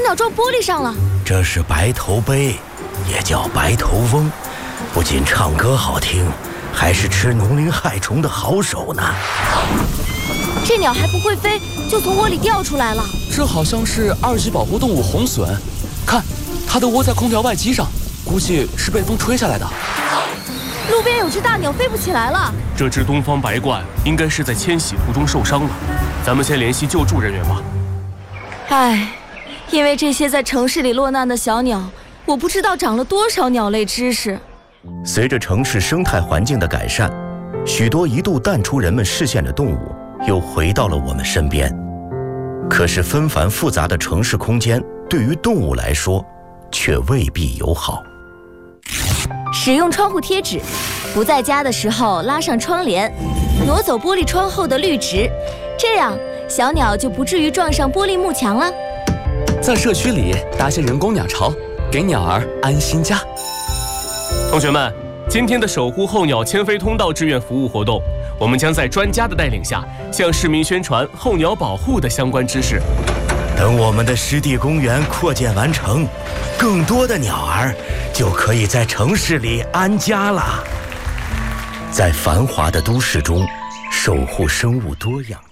鸟撞玻璃上了。 这是白头鹎，也叫白头翁，不仅唱歌好听，还是吃农林害虫的好手呢。 这鸟还不会飞，就从窝里掉出来了。 这好像是2级保护动物红隼，看，它都窝在空调外机上，估计是被风吹下来的。 路边有只大鸟飞不起来了。 这只东方白鹳应该是在迁徙途中受伤了，咱们先联系救助人员吧。 唉，因为这些在城市里落难的小鸟，我不知道长了多少鸟类知识。 随着城市生态环境的改善，许多一度淡出人们视线的动物又回到了我们身边。可是纷繁复杂的城市空间对于动物来说却未必友好。 使用窗户贴纸，不在家的时候拉上窗帘，挪走玻璃窗后的绿植，这样小鸟就不至于撞上玻璃幕墙了。 在社区里搭些人工鸟巢，给鸟儿安心家。 同学们，今天的守护候鸟迁飞通道志愿服务活动，我们将在专家的带领下，向市民宣传候鸟保护的相关知识。 等我们的湿地公园扩建完成，更多的鸟儿就可以在城市里安家了。在繁华的都市中，守护生物多样